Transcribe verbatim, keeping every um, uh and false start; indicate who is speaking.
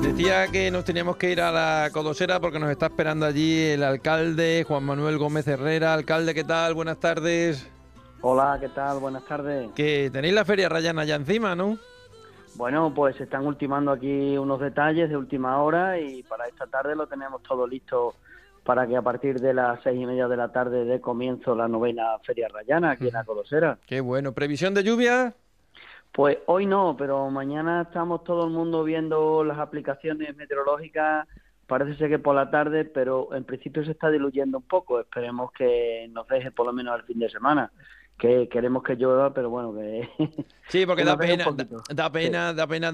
Speaker 1: Decía que nos teníamos que ir a la Codosera porque nos está esperando allí el alcalde, Juan Manuel Gómez Herrera. Alcalde, ¿qué tal? Buenas tardes.
Speaker 2: Hola, ¿qué tal? Buenas tardes.
Speaker 1: Que tenéis la Feria Rayana ya encima, ¿no?
Speaker 2: Bueno, pues se están ultimando aquí unos detalles de última hora y para esta tarde lo tenemos todo listo para que a partir de las seis y media de la tarde dé comienzo la novena Feria Rayana aquí en la Codosera.
Speaker 1: Qué bueno. ¿Previsión de lluvia?
Speaker 2: Pues hoy no, pero mañana estamos todo el mundo viendo las aplicaciones meteorológicas. Parece ser que por la tarde, pero en principio se está diluyendo un poco. Esperemos que nos deje por lo menos el fin de semana. Que queremos que llueva, pero bueno, que,
Speaker 1: Sí, porque
Speaker 2: que
Speaker 1: da
Speaker 2: nos deje un
Speaker 1: pena, da,
Speaker 2: poquito.
Speaker 1: da
Speaker 2: Sí.
Speaker 1: pena, da pena